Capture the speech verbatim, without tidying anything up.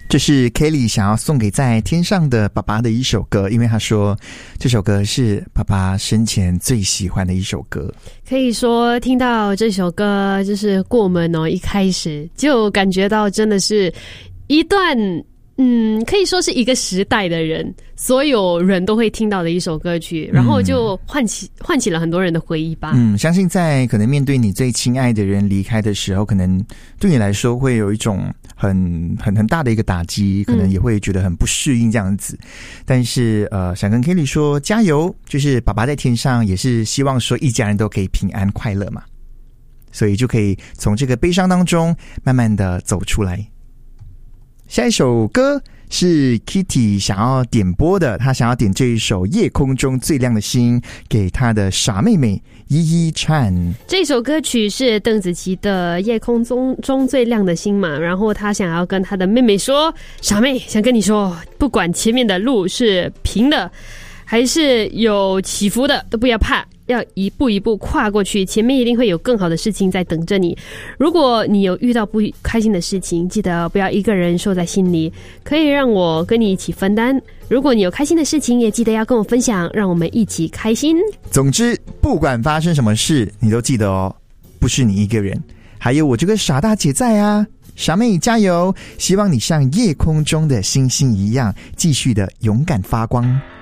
这是 Kelly 想要送给在天上的爸爸的一首歌，因为他说这首歌是爸爸生前最喜欢的一首歌。 可以说听到这首歌就是过门哦，一开始就感觉到真的是一段嗯，可以说是一个时代的人，所有人都会听到的一首歌曲，然后就唤起唤起了很多人的回忆吧。 嗯，相信在可能面对你最亲爱的人离开的时候，可能对你来说会有一种很很很大的一个打击，可能也会觉得很不适应这样子。嗯、但是呃，想跟 Kelly 说加油，就是爸爸在天上也是希望说一家人都可以平安快乐嘛，所以就可以从这个悲伤当中慢慢的走出来。下一首歌是 Kitty 想要点播的，她想要点这一首夜空中最亮的星给她的傻妹妹依依唱。 这首歌曲是邓紫棋的夜空中中最亮的星嘛，然后她想要跟她的妹妹说，傻妹想跟你说，不管前面的路是平的还是有起伏的，都不要怕，要一步一步跨过去，前面一定会有更好的事情在等着你。如果你有遇到不开心的事情，记得不要一个人受在心里，可以让我跟你一起分担。如果你有开心的事情，也记得要跟我分享，让我们一起开心。 总之不管发生什么事，你都记得哦，不是你一个人，还有我这个傻大姐在啊。傻妹加油，希望你像夜空中的星星一样，继续的勇敢发光。